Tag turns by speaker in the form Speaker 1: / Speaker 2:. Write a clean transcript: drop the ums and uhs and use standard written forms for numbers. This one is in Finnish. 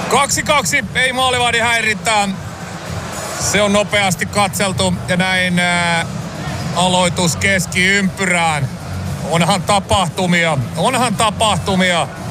Speaker 1: 2-2, ei maalivahdin häirintää. Se on nopeasti katseltu ja näin aloitus keskiympyrään. Onhan tapahtumia.